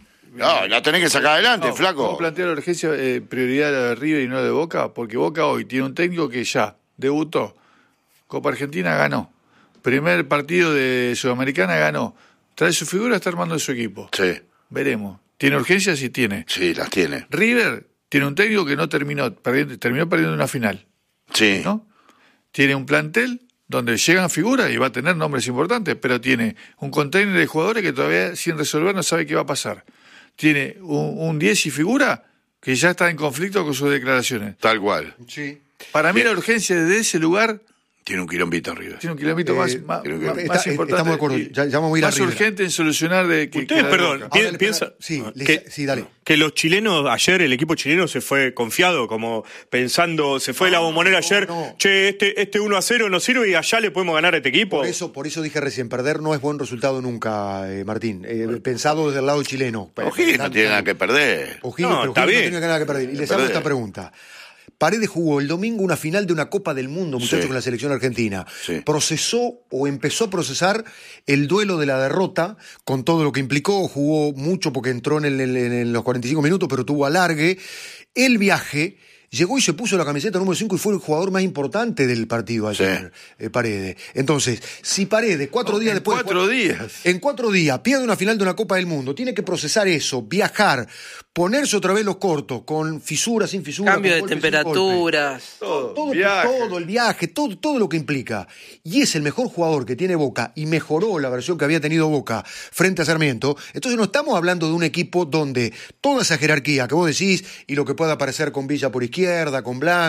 [SPEAKER 4] No, la tenés que sacar adelante,
[SPEAKER 2] No,
[SPEAKER 4] flaco.
[SPEAKER 2] ¿Cómo planteo la urgencia, eh, prioridad de River y no de Boca? Porque Boca hoy tiene un técnico que ya debutó. Copa Argentina ganó. Primer partido de Sudamericana ganó. Trae su figura, está armando su equipo.
[SPEAKER 4] Sí,
[SPEAKER 2] Veremos. ¿Tiene urgencia? Sí tiene.
[SPEAKER 4] sí, las tiene.
[SPEAKER 2] River tiene un técnico que no terminó, perdiendo, terminó perdiendo una final.
[SPEAKER 4] Sí.
[SPEAKER 2] ¿No? Tiene un plantel donde llegan figuras y va a tener nombres importantes, pero tiene un container de jugadores que todavía sin resolver no sabe qué va a pasar. Tiene un, un diez y figura que ya está en conflicto con sus declaraciones.
[SPEAKER 4] Tal cual.
[SPEAKER 1] Sí.
[SPEAKER 2] Para mí
[SPEAKER 4] Bien.
[SPEAKER 2] la urgencia de ese lugar
[SPEAKER 4] Tiene un quilombito River.
[SPEAKER 2] tiene un kilómetro
[SPEAKER 1] Eh,
[SPEAKER 2] más, más,
[SPEAKER 4] creo que-
[SPEAKER 2] más
[SPEAKER 1] Está-
[SPEAKER 2] importante.
[SPEAKER 1] estamos de acuerdo.
[SPEAKER 2] y
[SPEAKER 1] Ya- ya vamos a ir a
[SPEAKER 2] más
[SPEAKER 1] River.
[SPEAKER 2] urgente en solucionar de que,
[SPEAKER 5] Ustedes,
[SPEAKER 2] que la de
[SPEAKER 5] perdón,
[SPEAKER 2] Boca.
[SPEAKER 5] pi-
[SPEAKER 1] Ahora le-
[SPEAKER 5] piensa
[SPEAKER 1] sí,
[SPEAKER 5] ah,
[SPEAKER 1] le-
[SPEAKER 5] que,
[SPEAKER 1] sí, dale.
[SPEAKER 5] que los chilenos, ayer el equipo chileno se fue confiado, como pensando, se fue de la bombonera ayer,
[SPEAKER 1] no.
[SPEAKER 5] che, este, este uno a cero no sirve y allá le podemos ganar a este equipo.
[SPEAKER 1] Por eso, por eso dije recién, perder no es buen resultado nunca, eh, Martín. Eh, pensado desde el lado chileno.
[SPEAKER 4] O'Higgins no tiene nada que perder.
[SPEAKER 1] O'Higgins,
[SPEAKER 5] No,
[SPEAKER 1] pero
[SPEAKER 5] está
[SPEAKER 1] O'Higgins
[SPEAKER 5] bien.
[SPEAKER 1] no tiene nada que perder. Y les hago
[SPEAKER 4] Perder.
[SPEAKER 1] esta pregunta. Paredes jugó el domingo una final de una Copa del Mundo, muchachos,
[SPEAKER 4] Sí.
[SPEAKER 1] con la selección argentina.
[SPEAKER 4] Sí.
[SPEAKER 1] Procesó o empezó a procesar el duelo de la derrota con todo lo que implicó. Jugó mucho porque entró en, el- en- en los cuarenta y cinco minutos, pero tuvo alargue. El viaje. Llegó y se puso la camiseta número cinco y fue el jugador más importante del partido ayer, eh, Paredes. Entonces, si Paredes, cuatro días
[SPEAKER 2] En
[SPEAKER 1] después... de
[SPEAKER 2] cuatro
[SPEAKER 1] jugar-
[SPEAKER 2] días.
[SPEAKER 1] En cuatro días, pierde una final de una Copa del Mundo, tiene que procesar eso, viajar, ponerse otra vez los cortos, con fisuras, sin fisuras...
[SPEAKER 3] Cambio
[SPEAKER 1] con
[SPEAKER 3] de
[SPEAKER 1] golpes, sin golpes.
[SPEAKER 3] temperaturas.
[SPEAKER 2] Todo,
[SPEAKER 1] Todo,
[SPEAKER 2] viaje.
[SPEAKER 1] todo, el viaje, todo, todo lo que implica. Y es el mejor jugador que tiene Boca y mejoró la versión que había tenido Boca frente a Sarmiento. Entonces no estamos hablando de un equipo donde toda esa jerarquía que vos decís y lo que pueda aparecer con Villa por izquierda, con Blanco,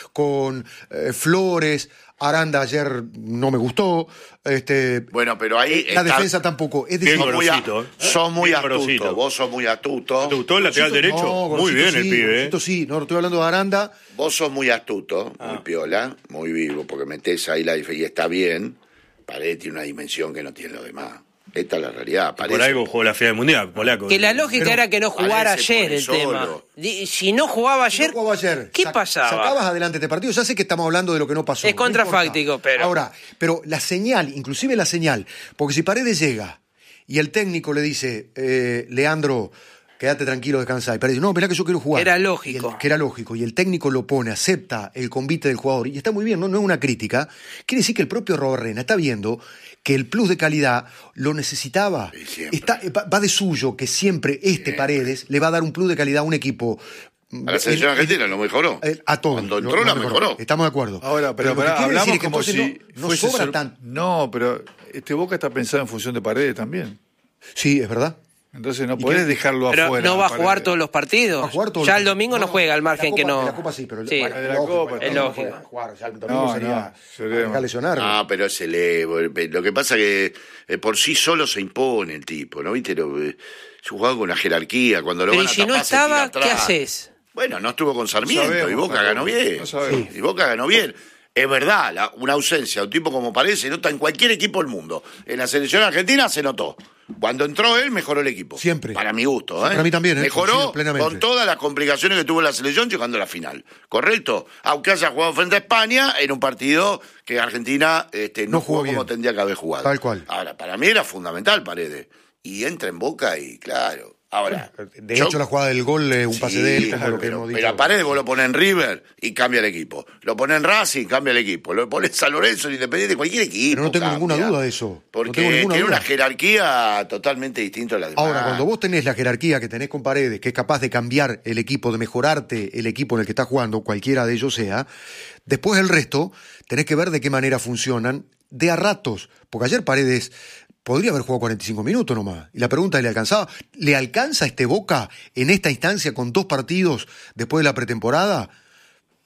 [SPEAKER 1] con eh, Flores, Aranda ayer no me gustó. Este,
[SPEAKER 4] Bueno, pero ahí
[SPEAKER 1] la
[SPEAKER 4] está-
[SPEAKER 1] defensa tampoco. Es
[SPEAKER 5] Bien
[SPEAKER 1] decir,
[SPEAKER 4] sos muy, a-
[SPEAKER 5] Gorosito, ¿eh?
[SPEAKER 4] sos muy
[SPEAKER 5] Bien
[SPEAKER 4] astuto.
[SPEAKER 5] Gorosito.
[SPEAKER 4] Vos sos muy astuto.
[SPEAKER 5] ¿Te gustó el lateral derecho?
[SPEAKER 1] no,
[SPEAKER 5] Muy
[SPEAKER 1] Gorosito
[SPEAKER 5] bien el
[SPEAKER 1] sí,
[SPEAKER 5] pibe, ¿eh?
[SPEAKER 1] Gorosito sí, no, estoy hablando de Aranda.
[SPEAKER 4] Vos sos muy astuto,
[SPEAKER 5] Ah.
[SPEAKER 4] muy piola, muy vivo, porque metés ahí la dif- y está bien. Paredes tiene una dimensión que no tiene los demás. Esta es la realidad.
[SPEAKER 5] Por
[SPEAKER 4] Parece-
[SPEAKER 5] algo jugó la final del mundial, polaco.
[SPEAKER 3] Que la lógica
[SPEAKER 1] Pero
[SPEAKER 3] era que no jugara
[SPEAKER 4] parece
[SPEAKER 3] ayer
[SPEAKER 4] por
[SPEAKER 3] el
[SPEAKER 4] solo.
[SPEAKER 3] tema. Di- Si no jugaba ayer,
[SPEAKER 1] No jugaba ayer.
[SPEAKER 3] ¿qué
[SPEAKER 1] Sac-
[SPEAKER 3] pasaba?
[SPEAKER 1] Sacabas adelante este partido. Ya sé que estamos hablando de lo que no pasó.
[SPEAKER 3] Es
[SPEAKER 1] no
[SPEAKER 3] contrafáctico,
[SPEAKER 1] importa.
[SPEAKER 3] pero-
[SPEAKER 1] Ahora, pero la señal, inclusive la señal, porque si Paredes llega y el técnico le dice, eh, Leandro, quédate tranquilo, descansa. Y Paredes dice, no, mirá que yo quiero jugar.
[SPEAKER 3] Era
[SPEAKER 1] Y
[SPEAKER 3] lógico.
[SPEAKER 1] el- que era lógico. Y el técnico lo pone, acepta el convite del jugador. Y está muy bien, no, no es una crítica. Quiere decir que el propio Robert Reina está viendo que el plus de calidad lo necesitaba.
[SPEAKER 4] Y siempre.
[SPEAKER 1] Está, va va de suyo que siempre este Paredes le va a dar un plus de calidad a un equipo.
[SPEAKER 4] A la selección
[SPEAKER 1] El- el-
[SPEAKER 4] argentina lo mejoró.
[SPEAKER 1] eh, A todos.
[SPEAKER 4] Cuando
[SPEAKER 1] Lo-
[SPEAKER 4] entró
[SPEAKER 1] lo
[SPEAKER 4] la mejoró.
[SPEAKER 1] Estamos de acuerdo.
[SPEAKER 2] Ahora, pero,
[SPEAKER 1] lo que
[SPEAKER 2] pará,
[SPEAKER 1] quiere decir
[SPEAKER 2] hablamos
[SPEAKER 1] es que
[SPEAKER 2] como
[SPEAKER 1] entonces
[SPEAKER 2] si
[SPEAKER 1] no, no
[SPEAKER 2] fuese
[SPEAKER 1] sobra
[SPEAKER 2] sor-
[SPEAKER 1] tanto.
[SPEAKER 2] No, pero este Boca está pensado en función de Paredes también.
[SPEAKER 1] Sí, es verdad.
[SPEAKER 2] Entonces no podés dejarlo
[SPEAKER 3] pero
[SPEAKER 2] afuera.
[SPEAKER 3] no va a
[SPEAKER 2] Paredes.
[SPEAKER 3] jugar todos los partidos.
[SPEAKER 1] Va a jugar todos
[SPEAKER 3] ya
[SPEAKER 1] los-
[SPEAKER 3] el domingo no, juega, al margen
[SPEAKER 1] la
[SPEAKER 3] que
[SPEAKER 1] Copa-
[SPEAKER 3] no.
[SPEAKER 1] de la Copa sí, pero
[SPEAKER 3] Sí.
[SPEAKER 1] bueno,
[SPEAKER 2] De la
[SPEAKER 1] lógico,
[SPEAKER 2] Copa,
[SPEAKER 1] pues,
[SPEAKER 3] es
[SPEAKER 1] no
[SPEAKER 3] lógico.
[SPEAKER 1] puede jugar, ya el domingo
[SPEAKER 2] No,
[SPEAKER 1] sería
[SPEAKER 2] no, sería-
[SPEAKER 1] dejar lesionarlo.
[SPEAKER 4] No, pero es el Evo. Lo que pasa que eh, por sí solo se impone el tipo, ¿no? ¿Viste? Lo, eh, es un jugador con una jerarquía. Cuando lo
[SPEAKER 3] Pero
[SPEAKER 4] van
[SPEAKER 3] y
[SPEAKER 4] a
[SPEAKER 3] si no
[SPEAKER 4] tapar, se tira
[SPEAKER 3] estaba,
[SPEAKER 4] atrás.
[SPEAKER 3] ¿qué haces?
[SPEAKER 4] Bueno, no estuvo con Sarmiento
[SPEAKER 2] sabemos,
[SPEAKER 4] y Boca
[SPEAKER 2] tampoco.
[SPEAKER 4] ganó bien.
[SPEAKER 2] No sabemos.
[SPEAKER 4] Y Boca ganó bien. Es verdad, la- una ausencia de un tipo como Paredes se nota en cualquier equipo del mundo. En la selección argentina se notó. Cuando entró él, mejoró el equipo.
[SPEAKER 1] Siempre.
[SPEAKER 4] Para mi gusto,
[SPEAKER 1] Sí,
[SPEAKER 4] ¿eh?
[SPEAKER 1] para mí también, ¿eh?
[SPEAKER 4] Mejoró
[SPEAKER 1] Coincido plenamente.
[SPEAKER 4] con todas las complicaciones que tuvo la selección llegando a la final. ¿Correcto? Aunque haya jugado frente a España en un partido que Argentina este, no,
[SPEAKER 1] No
[SPEAKER 4] jugó,
[SPEAKER 1] jugó
[SPEAKER 4] como
[SPEAKER 1] bien.
[SPEAKER 4] tendría que haber jugado.
[SPEAKER 1] Tal cual.
[SPEAKER 4] Ahora, para mí era fundamental Paredes. Y entra en Boca y claro. Ahora.
[SPEAKER 1] De
[SPEAKER 4] yo-
[SPEAKER 1] hecho, la jugada del gol es un
[SPEAKER 4] Sí,
[SPEAKER 1] pase de él, como
[SPEAKER 4] claro,
[SPEAKER 1] lo que
[SPEAKER 4] pero,
[SPEAKER 1] hemos dicho.
[SPEAKER 4] pero a Paredes vos lo pones en River y cambia el equipo. Lo pones en Racing, cambia el equipo. Lo pones en San Lorenzo, en Independiente, cualquier equipo.
[SPEAKER 1] Pero no tengo
[SPEAKER 4] cambia.
[SPEAKER 1] ninguna duda de eso. No
[SPEAKER 4] Porque
[SPEAKER 1] tengo ninguna
[SPEAKER 4] tiene
[SPEAKER 1] duda.
[SPEAKER 4] una jerarquía totalmente distinta a la demás.
[SPEAKER 1] Ahora, cuando vos tenés la jerarquía que tenés con Paredes, que es capaz de cambiar el equipo, de mejorarte el equipo en el que estás jugando, cualquiera de ellos sea, después el resto tenés que ver de qué manera funcionan de a ratos. Porque ayer Paredes podría haber jugado cuarenta y cinco minutos nomás. Y la pregunta es, ¿le alcanzaba? ¿Le alcanza este Boca en esta instancia con dos partidos después de la pretemporada?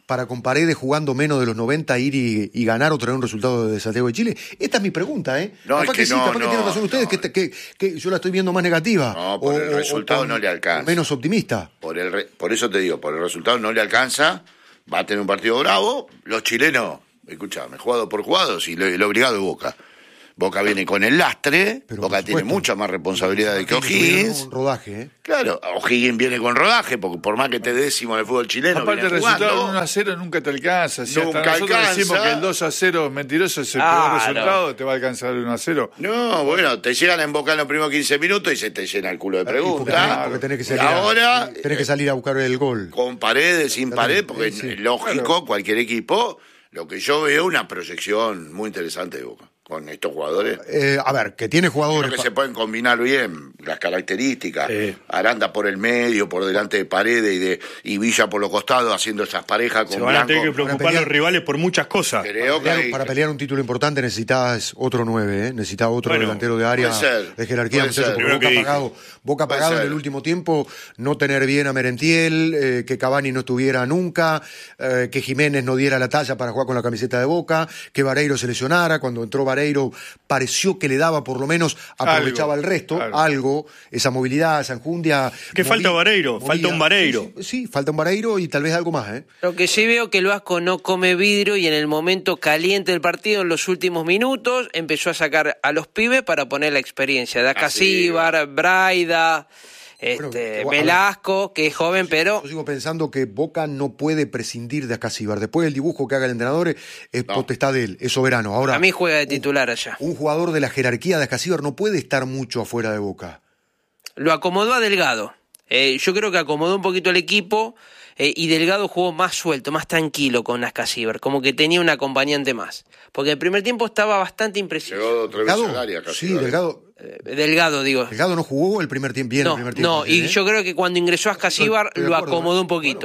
[SPEAKER 1] para con Paredes jugando menos de los noventa ir y, y ganar o traer un resultado de Santiago de Chile? Esta es mi pregunta, ¿eh?
[SPEAKER 4] No,
[SPEAKER 1] capaz
[SPEAKER 4] es
[SPEAKER 1] que,
[SPEAKER 4] que
[SPEAKER 1] sí,
[SPEAKER 4] no,
[SPEAKER 1] capaz que
[SPEAKER 4] no,
[SPEAKER 1] tienen razón ustedes,
[SPEAKER 4] no.
[SPEAKER 1] que, te- que, que yo la estoy viendo más negativa.
[SPEAKER 4] No, por el resultado no le alcanza.
[SPEAKER 1] Menos optimista.
[SPEAKER 4] Por, el re- por eso te digo, por el resultado no le alcanza, va a tener un partido bravo. Los chilenos, escuchame, jugado por jugado, si lo, lo obligado es Boca. Boca viene con el lastre,
[SPEAKER 1] Pero,
[SPEAKER 4] Boca
[SPEAKER 1] por
[SPEAKER 4] tiene
[SPEAKER 1] supuesto,
[SPEAKER 4] mucha más responsabilidad de que
[SPEAKER 1] Tuvieron
[SPEAKER 4] O'Higgins.
[SPEAKER 1] un rodaje, ¿eh?
[SPEAKER 4] Claro, O'Higgins viene con rodaje, porque por más que te décimo en el fútbol chileno,
[SPEAKER 2] Aparte, el
[SPEAKER 4] viene
[SPEAKER 2] resultado de
[SPEAKER 4] jugando.
[SPEAKER 2] uno a cero nunca te alcanza. Si
[SPEAKER 4] Nunca
[SPEAKER 2] hasta nosotros
[SPEAKER 4] alcanza.
[SPEAKER 2] decimos que el dos a cero es mentiroso, es el
[SPEAKER 3] Claro.
[SPEAKER 2] peor resultado, te va a alcanzar el uno a cero.
[SPEAKER 4] No, bueno, te llegan a embocar en los primeros quince minutos y se te llena el culo de
[SPEAKER 1] Y porque tenés,
[SPEAKER 4] preguntas.
[SPEAKER 1] porque tenés que
[SPEAKER 4] Y
[SPEAKER 1] salir
[SPEAKER 4] ahora,
[SPEAKER 1] a, tenés que salir a buscar el gol.
[SPEAKER 4] con paredes, sin pared, porque
[SPEAKER 1] Sí, sí.
[SPEAKER 4] es lógico, cualquier equipo, lo que yo veo una proyección muy interesante de Boca, con estos jugadores.
[SPEAKER 1] Eh, a ver, que tiene
[SPEAKER 4] Creo
[SPEAKER 1] jugadores.
[SPEAKER 4] que
[SPEAKER 1] pa-
[SPEAKER 4] se pueden combinar bien las características.
[SPEAKER 5] Sí.
[SPEAKER 4] Aranda por el medio, por delante de Paredes y de y Villa por los costados, haciendo esas parejas con
[SPEAKER 5] Se van a tener que
[SPEAKER 4] Blanco.
[SPEAKER 5] preocupar
[SPEAKER 1] pelear.
[SPEAKER 5] los rivales por muchas cosas.
[SPEAKER 4] Creo que
[SPEAKER 1] Pelear-
[SPEAKER 4] hay-
[SPEAKER 1] para pelear un título importante necesitas otro nueve, ¿eh? Necesitas otro
[SPEAKER 5] Bueno,
[SPEAKER 1] delantero de área
[SPEAKER 4] puede ser,
[SPEAKER 1] de jerarquía.
[SPEAKER 4] puede
[SPEAKER 1] muchachos,
[SPEAKER 4] ser.
[SPEAKER 1] porque
[SPEAKER 5] Primero
[SPEAKER 1] Boca
[SPEAKER 5] que dije.
[SPEAKER 1] pagado, Boca
[SPEAKER 4] Puede
[SPEAKER 1] pagado en
[SPEAKER 4] ser.
[SPEAKER 1] el último tiempo no tener bien a Merentiel, eh, que Cavani no estuviera nunca, eh, que Jiménez no diera la talla para jugar con la camiseta de Boca, que Vareiro se lesionara. Cuando entró Vareiro pareció que le daba, por lo menos aprovechaba
[SPEAKER 2] Algo,
[SPEAKER 1] el resto,
[SPEAKER 2] claro.
[SPEAKER 1] algo, esa movilidad, esa enjundia.
[SPEAKER 5] ¿Qué falta Vareiro? Falta un Vareiro.
[SPEAKER 1] Sí, sí, sí, falta un Vareiro y tal vez algo más, ¿eh?
[SPEAKER 3] Lo que sí veo que el Vasco no come vidrio y en el momento caliente del partido, en los últimos minutos, empezó a sacar a los pibes para poner la experiencia. De Acasíbar, Braida, este,
[SPEAKER 1] Bueno, que- a ver.
[SPEAKER 3] Velasco, que es joven, pero
[SPEAKER 1] Yo sigo pensando que Boca no puede prescindir de Acasíbar. Después del dibujo que haga el entrenador es es
[SPEAKER 4] No.
[SPEAKER 1] potestad de él, es soberano. Ahora,
[SPEAKER 3] a mí juega de titular allá.
[SPEAKER 1] un jugador de la jerarquía de Acasíbar no puede estar mucho afuera de Boca.
[SPEAKER 3] Lo acomodó a Delgado. Eh, yo creo que acomodó un poquito el equipo eh, y Delgado jugó más suelto, más tranquilo con Ascasíbar, como que tenía un acompañante más. Porque el primer tiempo estaba bastante impreciso.
[SPEAKER 4] Llegó tres veces al
[SPEAKER 1] Delgado,
[SPEAKER 4] área casi.
[SPEAKER 1] sí,
[SPEAKER 4] ¿vale?
[SPEAKER 1] Delgado,
[SPEAKER 3] Eh, Delgado, digo.
[SPEAKER 1] Delgado no jugó el primer tiempo, bien
[SPEAKER 3] No,
[SPEAKER 1] el primer tiempo.
[SPEAKER 3] no, y
[SPEAKER 1] ¿eh?
[SPEAKER 3] yo creo que cuando ingresó Ascasíbar
[SPEAKER 1] Estoy de
[SPEAKER 3] lo
[SPEAKER 1] acuerdo,
[SPEAKER 3] acomodó
[SPEAKER 1] ¿eh?
[SPEAKER 3] un poquito.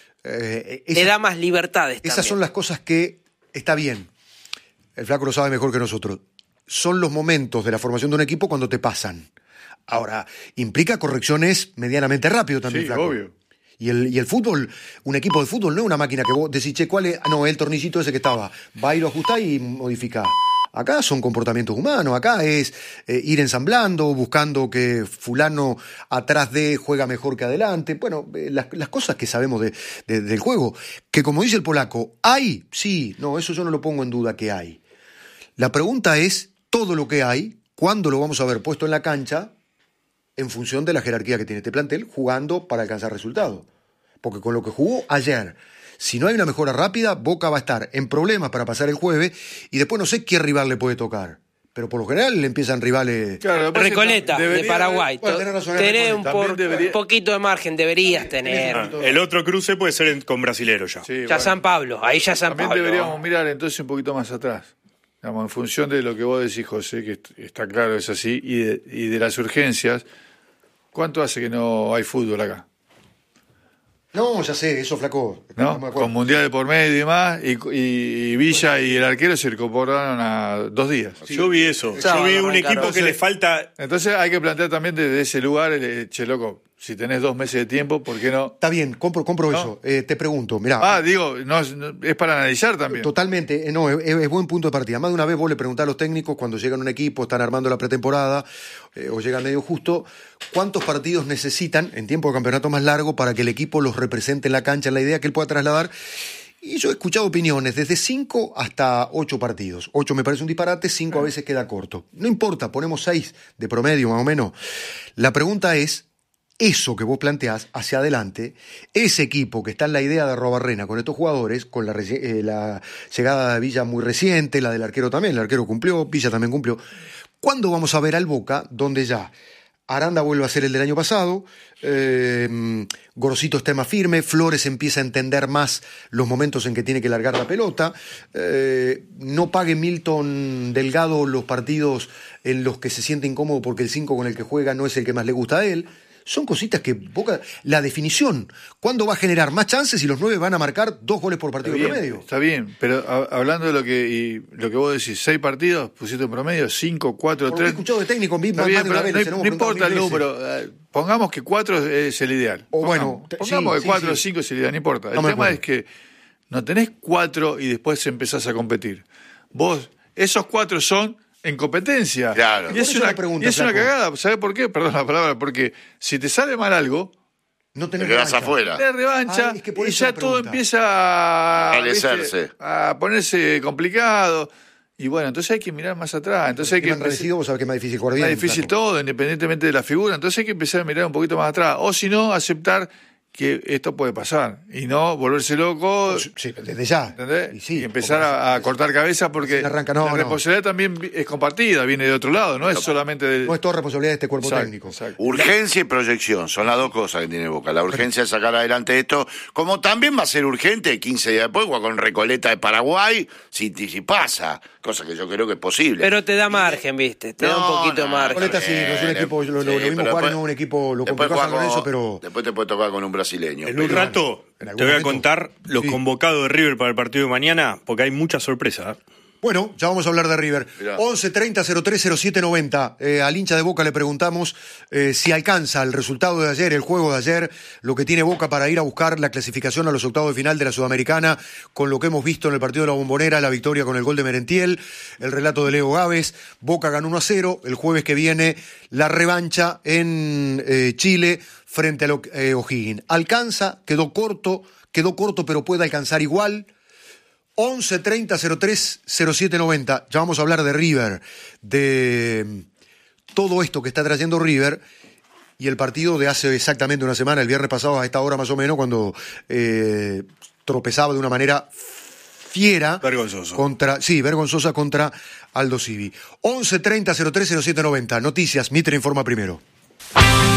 [SPEAKER 1] Eh,
[SPEAKER 3] Le
[SPEAKER 1] esas-
[SPEAKER 3] da más libertades
[SPEAKER 1] Esas
[SPEAKER 3] también.
[SPEAKER 1] son las cosas que está bien. El flaco lo sabe mejor que nosotros. Son los momentos de la formación de un equipo cuando te pasan. Ahora, implica correcciones medianamente rápido también,
[SPEAKER 2] Sí,
[SPEAKER 1] flaco.
[SPEAKER 2] obvio.
[SPEAKER 1] Y el, y el fútbol, un equipo de fútbol no es una máquina que vos decís, che, ¿cuál es? Ah, no, el tornillito ese que estaba. Va y lo ajustá y modifica. Acá son comportamientos humanos, acá es eh, ir ensamblando, buscando que fulano atrás de juega mejor que adelante. Bueno, eh, las, las cosas que sabemos de, de- del juego. Que como dice el polaco, ¿hay? Sí, no, eso yo no lo pongo en duda que hay. La pregunta es, todo lo que hay, ¿cuándo lo vamos a ver puesto en la cancha en función de la jerarquía que tiene este plantel jugando para alcanzar resultados? Porque con lo que jugó ayer, si no hay una mejora rápida, Boca va a estar en problemas para pasar el jueves y después no sé qué rival le puede tocar. Pero por lo general le empiezan rivales...
[SPEAKER 2] Claro, lo que pasa es que
[SPEAKER 3] Recoleta,
[SPEAKER 2] debería
[SPEAKER 3] de Paraguay.
[SPEAKER 1] bueno, tenés razón,
[SPEAKER 3] Tenés
[SPEAKER 1] Recoleta.
[SPEAKER 3] un,
[SPEAKER 2] También
[SPEAKER 3] por-
[SPEAKER 2] debería-
[SPEAKER 3] un poquito de margen, deberías tener.
[SPEAKER 5] Ah, el otro cruce puede ser en- con brasilero ya.
[SPEAKER 2] Sí,
[SPEAKER 3] Ya
[SPEAKER 2] bueno.
[SPEAKER 3] San Pablo, ahí ya San
[SPEAKER 2] También
[SPEAKER 3] Pablo.
[SPEAKER 2] deberíamos mirar entonces un poquito más atrás. Digamos, en función de lo que vos decís, José, que est- está claro, es así, y de, y de las urgencias, ¿cuánto hace que no hay fútbol acá?
[SPEAKER 1] No, ya sé, eso flaco.
[SPEAKER 2] ¿No?
[SPEAKER 1] Estamos de acuerdo.
[SPEAKER 2] Con Mundial de por medio y más, y, y- y Villa y el arquero se incorporaron a dos días.
[SPEAKER 5] Yo vi eso.
[SPEAKER 3] Sábado
[SPEAKER 5] Yo vi un
[SPEAKER 3] arrancaron.
[SPEAKER 5] equipo que le falta.
[SPEAKER 2] Entonces hay que plantear también desde ese lugar, el, che, loco, si tenés dos meses de tiempo, ¿por qué no?
[SPEAKER 1] Está bien, compro, compro
[SPEAKER 2] ¿No?
[SPEAKER 1] eso. Eh, te pregunto, mirá.
[SPEAKER 2] Ah, digo, no, es- no- es para analizar también.
[SPEAKER 1] Totalmente, eh, no, es, es buen punto de partida. Más de una vez vos le preguntás a los técnicos cuando llegan a un equipo, están armando la pretemporada eh, o llegan medio justo, ¿cuántos partidos necesitan en tiempo de campeonato más largo para que el equipo los represente en la cancha, en la idea que él pueda trasladar? Y yo he escuchado opiniones desde cinco hasta ocho partidos. Ocho me parece un disparate, cinco a veces queda corto. No importa, ponemos seis de promedio más o menos. La pregunta es, eso que vos planteás hacia adelante, ese equipo que está en la idea de Robarrena con estos jugadores, con la, reci- eh, la llegada de Villa muy reciente, la del arquero también, el arquero cumplió, Villa también cumplió. ¿Cuándo vamos a ver al Boca donde ya Aranda vuelve a ser el del año pasado, eh, Gorosito esté más firme, Flores empieza a entender más los momentos en que tiene que largar la pelota, eh, no pague Milton Delgado los partidos en los que se siente incómodo porque el cinco con el que juega no es el que más le gusta a él? Son cositas que Boca... La definición, ¿cuándo va a generar más chances y los nueve van a marcar dos goles por partido
[SPEAKER 2] Está bien,
[SPEAKER 1] promedio?
[SPEAKER 2] está bien, pero a- hablando de lo que y lo que vos decís, seis partidos, pusiste en promedio, cinco, cuatro,
[SPEAKER 1] Por lo que he
[SPEAKER 2] tres.
[SPEAKER 1] escuchado de técnico, vi
[SPEAKER 2] Está
[SPEAKER 1] más,
[SPEAKER 2] bien,
[SPEAKER 1] más de una
[SPEAKER 2] pero
[SPEAKER 1] vez,
[SPEAKER 2] no,
[SPEAKER 1] les hemos
[SPEAKER 2] no
[SPEAKER 1] preguntado
[SPEAKER 2] importa el
[SPEAKER 1] mil veces.
[SPEAKER 2] número, eh, pongamos que cuatro es el ideal.
[SPEAKER 1] O
[SPEAKER 2] Pongamos,
[SPEAKER 1] bueno, te-
[SPEAKER 2] pongamos
[SPEAKER 1] sí,
[SPEAKER 2] que
[SPEAKER 1] sí,
[SPEAKER 2] cuatro o
[SPEAKER 1] sí.
[SPEAKER 2] cinco es el ideal, no importa.
[SPEAKER 1] No
[SPEAKER 2] El
[SPEAKER 1] me
[SPEAKER 2] tema
[SPEAKER 1] acuerdo.
[SPEAKER 2] es que No tenés cuatro y después empezás a competir. Vos, esos cuatro son en competencia.
[SPEAKER 4] Claro.
[SPEAKER 2] Y es
[SPEAKER 1] Por eso
[SPEAKER 2] una,
[SPEAKER 1] la pregunta,
[SPEAKER 2] y es una
[SPEAKER 1] Flaco.
[SPEAKER 2] cagada. ¿Sabés por qué? Perdón la palabra. Porque si te sale mal algo,
[SPEAKER 1] No tenés
[SPEAKER 4] Te quedás
[SPEAKER 1] revancha.
[SPEAKER 4] afuera.
[SPEAKER 2] te revancha
[SPEAKER 1] Ah, es que por
[SPEAKER 2] y
[SPEAKER 1] eso
[SPEAKER 2] ya
[SPEAKER 1] la
[SPEAKER 2] todo
[SPEAKER 1] pregunta.
[SPEAKER 2] empieza a,
[SPEAKER 4] A alecerse.
[SPEAKER 2] ¿viste? A ponerse complicado. Y bueno, entonces hay que mirar más atrás. Entonces hay
[SPEAKER 1] ¿Qué
[SPEAKER 2] que
[SPEAKER 1] más enrarecido? Vos sabés que es más difícil jugar bien.
[SPEAKER 2] más difícil
[SPEAKER 1] Flaco.
[SPEAKER 2] todo, independientemente de la figura. Entonces hay que empezar a mirar un poquito más atrás. O si no, aceptar que esto puede pasar. Y no volverse loco.
[SPEAKER 1] Sí, desde ya.
[SPEAKER 2] ¿Entendés?
[SPEAKER 1] Y, sí,
[SPEAKER 2] y empezar
[SPEAKER 1] porque-
[SPEAKER 2] a, a cortar cabeza porque
[SPEAKER 1] Si arranca, no,
[SPEAKER 2] la
[SPEAKER 1] no.
[SPEAKER 2] responsabilidad también vi- es compartida, viene de otro lado, no es solamente de...
[SPEAKER 1] No es toda responsabilidad de este cuerpo
[SPEAKER 2] Exacto,
[SPEAKER 1] técnico.
[SPEAKER 2] exacto.
[SPEAKER 4] Urgencia y proyección son las dos cosas que tiene Boca. La urgencia de sacar adelante esto, como también va a ser urgente quince días después, jugar con Recoleta de Paraguay, si, si pasa, cosa que yo creo que es posible.
[SPEAKER 3] Pero te da margen, ¿viste? Te da un
[SPEAKER 4] No,
[SPEAKER 3] poquito de
[SPEAKER 4] no,
[SPEAKER 3] margen.
[SPEAKER 1] Recoleta sí, no es un
[SPEAKER 4] bien,
[SPEAKER 1] equipo, lo, lo-
[SPEAKER 4] sí,
[SPEAKER 1] lo vimos
[SPEAKER 4] pero
[SPEAKER 1] jugar,
[SPEAKER 4] después-
[SPEAKER 1] no es un equipo, lo
[SPEAKER 4] después
[SPEAKER 1] complicó a San
[SPEAKER 4] juega
[SPEAKER 1] Lorenzo,
[SPEAKER 4] con-
[SPEAKER 1] pero...
[SPEAKER 4] Después te puede tocar con un brasileño.
[SPEAKER 5] En un
[SPEAKER 4] pero-
[SPEAKER 5] rato
[SPEAKER 1] en algún
[SPEAKER 5] te voy a
[SPEAKER 1] momento-
[SPEAKER 5] contar los
[SPEAKER 1] Sí.
[SPEAKER 5] convocados de River para el partido de mañana, porque hay mucha sorpresa. ¿eh?
[SPEAKER 1] Bueno, ya vamos a hablar de River.
[SPEAKER 4] Mirá.
[SPEAKER 1] once treinta cero tres cero siete noventa. Eh, al hincha de Boca le preguntamos eh, si alcanza el resultado de ayer, el juego de ayer, lo que tiene Boca para ir a buscar la clasificación a los octavos de final de la Sudamericana, con lo que hemos visto en el partido de la Bombonera, la victoria con el gol de Merentiel, el relato de Leo Gávez. Boca ganó uno a cero. El jueves que viene, la revancha en eh, Chile frente a lo- eh, O'Higgins. Alcanza, quedó corto, quedó corto, pero puede alcanzar igual. once treinta cero tres cero siete noventa. Ya vamos a hablar de River, de todo esto que está trayendo River y el partido de hace exactamente una semana, el viernes pasado a esta hora más o menos, cuando eh, tropezaba de una manera fiera.
[SPEAKER 5] Vergonzoso.
[SPEAKER 1] Contra, sí, vergonzosa contra Aldo Civi. once treinta cero tres cero siete noventa. Noticias, Mitre informa primero.